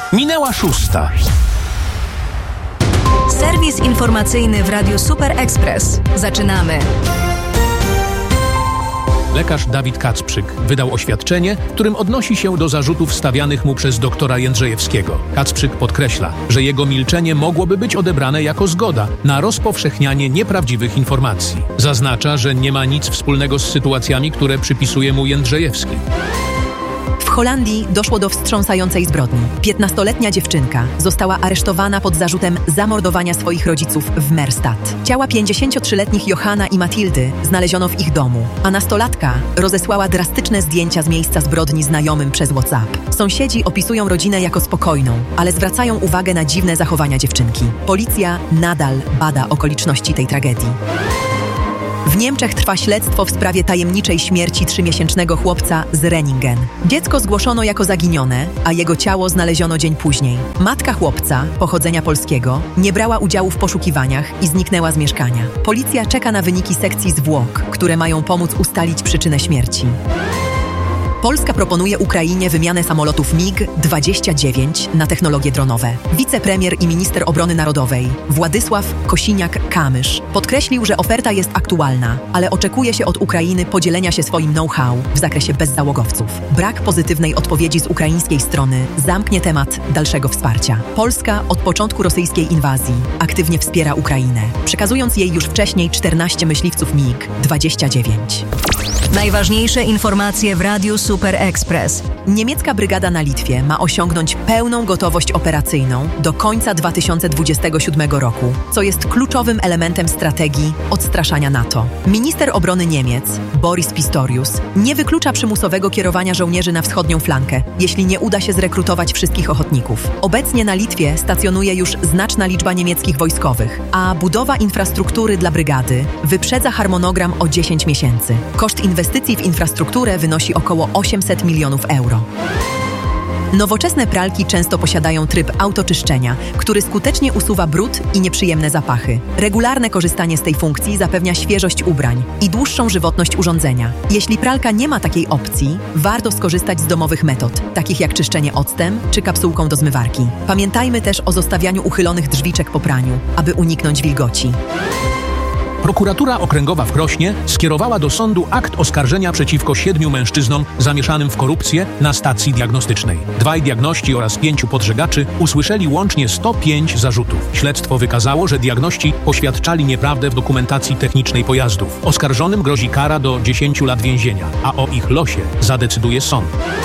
Minęła 6. Serwis informacyjny w Radiu Super Express. Zaczynamy. Lekarz Dawid Kacprzyk wydał oświadczenie, w którym odnosi się do zarzutów stawianych mu przez doktora Jędrzejewskiego. Kacprzyk podkreśla, że jego milczenie mogłoby być odebrane jako zgoda na rozpowszechnianie nieprawdziwych informacji. Zaznacza, że nie ma nic wspólnego z sytuacjami, które przypisuje mu Jędrzejewski. W Holandii doszło do wstrząsającej zbrodni. 15-letnia dziewczynka została aresztowana pod zarzutem zamordowania swoich rodziców w Meerstad. Ciała 53-letnich Johanna i Matildy znaleziono w ich domu, a nastolatka rozesłała drastyczne zdjęcia z miejsca zbrodni znajomym przez WhatsApp. Sąsiedzi opisują rodzinę jako spokojną, ale zwracają uwagę na dziwne zachowania dziewczynki. Policja nadal bada okoliczności tej tragedii. W Niemczech trwa śledztwo w sprawie tajemniczej śmierci 3-miesięcznego chłopca z Renningen. Dziecko zgłoszono jako zaginione, a jego ciało znaleziono dzień później. Matka chłopca, pochodzenia polskiego, nie brała udziału w poszukiwaniach i zniknęła z mieszkania. Policja czeka na wyniki sekcji zwłok, które mają pomóc ustalić przyczynę śmierci. Polska proponuje Ukrainie wymianę samolotów MiG-29 na technologie dronowe. Wicepremier i minister obrony narodowej Władysław Kosiniak-Kamysz podkreślił, że oferta jest aktualna, ale oczekuje się od Ukrainy podzielenia się swoim know-how w zakresie bezzałogowców. Brak pozytywnej odpowiedzi z ukraińskiej strony zamknie temat dalszego wsparcia. Polska od początku rosyjskiej inwazji aktywnie wspiera Ukrainę, przekazując jej już wcześniej 14 myśliwców MiG-29. Najważniejsze informacje w Radiu Super Express. Niemiecka brygada na Litwie ma osiągnąć pełną gotowość operacyjną do końca 2027 roku, co jest kluczowym elementem strategii odstraszania NATO. Minister obrony Niemiec, Boris Pistorius, nie wyklucza przymusowego kierowania żołnierzy na wschodnią flankę, jeśli nie uda się zrekrutować wszystkich ochotników. Obecnie na Litwie stacjonuje już znaczna liczba niemieckich wojskowych, a budowa infrastruktury dla brygady wyprzedza harmonogram o 10 miesięcy. Koszt inwestycji w infrastrukturę wynosi około 800 milionów euro. Nowoczesne pralki często posiadają tryb autoczyszczenia, który skutecznie usuwa brud i nieprzyjemne zapachy. Regularne korzystanie z tej funkcji zapewnia świeżość ubrań i dłuższą żywotność urządzenia. Jeśli pralka nie ma takiej opcji, warto skorzystać z domowych metod, takich jak czyszczenie octem czy kapsułką do zmywarki. Pamiętajmy też o zostawianiu uchylonych drzwiczek po praniu, aby uniknąć wilgoci. Prokuratura Okręgowa w Krośnie skierowała do sądu akt oskarżenia przeciwko 7 mężczyznom zamieszanym w korupcję na stacji diagnostycznej. 2 diagności oraz 5 podżegaczy usłyszeli łącznie 105 zarzutów. Śledztwo wykazało, że diagności poświadczali nieprawdę w dokumentacji technicznej pojazdów. Oskarżonym grozi kara do 10 lat więzienia, a o ich losie zadecyduje sąd.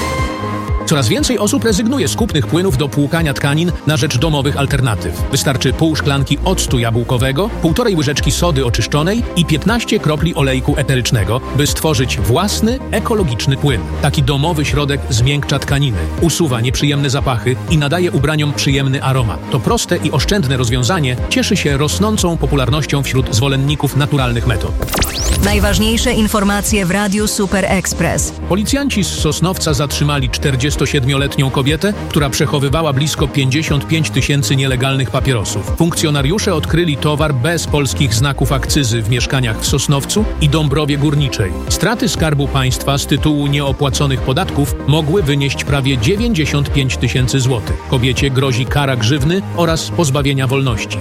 Coraz więcej osób rezygnuje z kupnych płynów do płukania tkanin na rzecz domowych alternatyw. Wystarczy pół szklanki octu jabłkowego, 1,5 łyżeczki sody oczyszczonej i 15 kropli olejku eterycznego, by stworzyć własny, ekologiczny płyn. Taki domowy środek zmiękcza tkaniny, usuwa nieprzyjemne zapachy i nadaje ubraniom przyjemny aromat. To proste i oszczędne rozwiązanie cieszy się rosnącą popularnością wśród zwolenników naturalnych metod. Najważniejsze informacje w Radiu Super Express. Policjanci z Sosnowca zatrzymali 47-letnią kobietę, która przechowywała blisko 55 000 nielegalnych papierosów. Funkcjonariusze odkryli towar bez polskich znaków akcyzy w mieszkaniach w Sosnowcu i Dąbrowie Górniczej. Straty Skarbu Państwa z tytułu nieopłaconych podatków mogły wynieść prawie 95 000 złotych. Kobiecie grozi kara grzywny oraz pozbawienia wolności.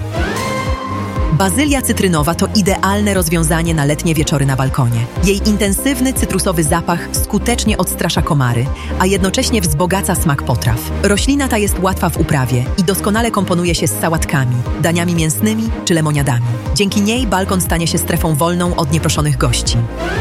Bazylia cytrynowa to idealne rozwiązanie na letnie wieczory na balkonie. Jej intensywny cytrusowy zapach skutecznie odstrasza komary, a jednocześnie wzbogaca smak potraw. Roślina ta jest łatwa w uprawie i doskonale komponuje się z sałatkami, daniami mięsnymi czy lemoniadami. Dzięki niej balkon stanie się strefą wolną od nieproszonych gości.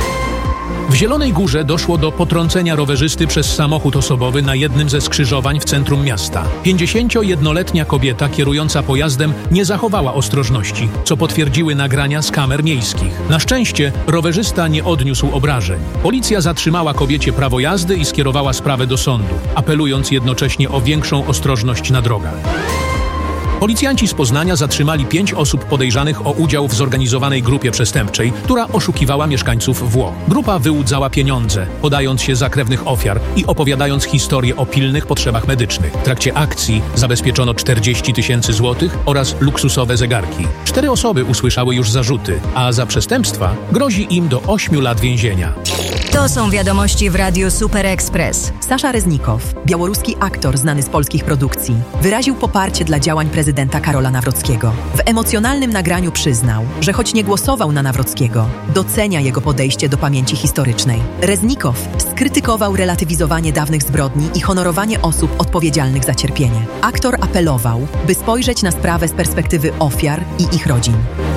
W Zielonej Górze doszło do potrącenia rowerzysty przez samochód osobowy na jednym ze skrzyżowań w centrum miasta. 51-letnia kobieta kierująca pojazdem nie zachowała ostrożności, co potwierdziły nagrania z kamer miejskich. Na szczęście rowerzysta nie odniósł obrażeń. Policja zatrzymała kobiecie prawo jazdy i skierowała sprawę do sądu, apelując jednocześnie o większą ostrożność na drogach. Policjanci z Poznania zatrzymali 5 osób podejrzanych o udział w zorganizowanej grupie przestępczej, która oszukiwała mieszkańców Włoch. Grupa wyłudzała pieniądze, podając się za krewnych ofiar i opowiadając historie o pilnych potrzebach medycznych. W trakcie akcji zabezpieczono 40 000 złotych oraz luksusowe zegarki. 4 osoby usłyszały już zarzuty, a za przestępstwa grozi im do 8 lat więzienia. To są wiadomości w Radiu Super Express. Sasza Reznikow, białoruski aktor znany z polskich produkcji, wyraził poparcie dla działań prezydenta Karola Nawrockiego. W emocjonalnym nagraniu przyznał, że choć nie głosował na Nawrockiego, docenia jego podejście do pamięci historycznej. Reznikow skrytykował relatywizowanie dawnych zbrodni i honorowanie osób odpowiedzialnych za cierpienie. Aktor apelował, by spojrzeć na sprawę z perspektywy ofiar i ich rodzin.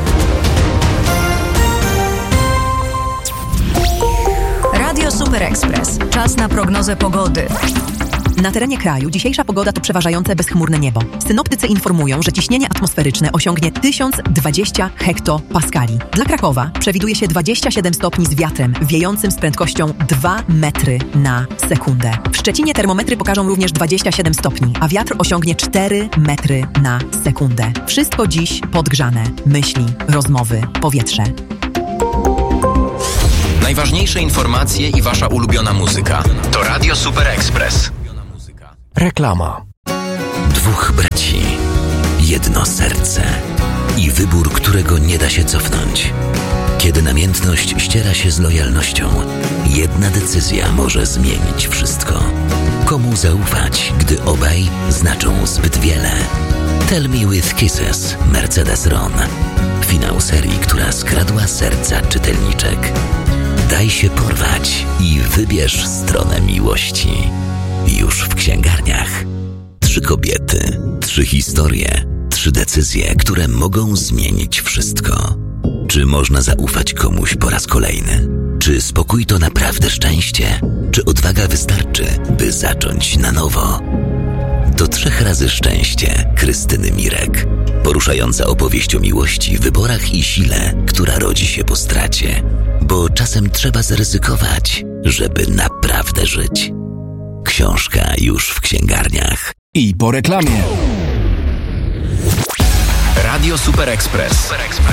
Radio Super Express. Czas na prognozę pogody. Na terenie kraju dzisiejsza pogoda to przeważające bezchmurne niebo. Synoptycy informują, że ciśnienie atmosferyczne osiągnie 1020 hektopaskali. Dla Krakowa przewiduje się 27 stopni z wiatrem wiejącym z prędkością 2 metry na sekundę. W Szczecinie termometry pokażą również 27 stopni, a wiatr osiągnie 4 metry na sekundę. Wszystko dziś podgrzane. Myśli, rozmowy, powietrze. Najważniejsze informacje i wasza ulubiona muzyka. To Radio Super Express. Reklama. 2 braci, 1 serce i wybór, którego nie da się cofnąć. Kiedy namiętność ściera się z lojalnością, jedna decyzja może zmienić wszystko. Komu zaufać, gdy obaj znaczą zbyt wiele? Tell Me With Kisses, Mercedes Ron. Finał serii, która skradła serca czytelniczek. Daj się porwać i wybierz stronę miłości. Już w księgarniach. 3 kobiety, 3 historie, 3 decyzje, które mogą zmienić wszystko. Czy można zaufać komuś po raz kolejny? Czy spokój to naprawdę szczęście? Czy odwaga wystarczy, by zacząć na nowo? To 3 razy szczęście Krystyny Mirek. Poruszająca opowieść o miłości, wyborach i sile, która rodzi się po stracie. Bo czasem trzeba zaryzykować, żeby naprawdę żyć. Książka już w księgarniach. I po reklamie. Radio Super Express.